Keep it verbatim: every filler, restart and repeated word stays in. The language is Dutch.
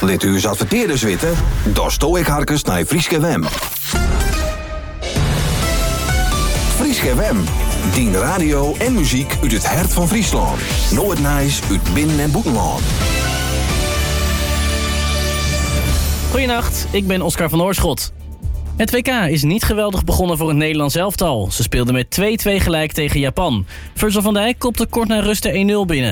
Lit u eens adverteerders weten? Dan sto ik harkens naar Frieske Wem. Frieske Wem. Dien radio en muziek uit het hart van Friesland. Nooit nijs uit binnen- en boetenland. Goedenacht, ik ben Oscar van Oorschot. Het W K is niet geweldig begonnen voor het Nederlands elftal. Ze speelden met twee-twee gelijk tegen Japan. Virgil van Dijk kopte kort na rust de één nul binnen.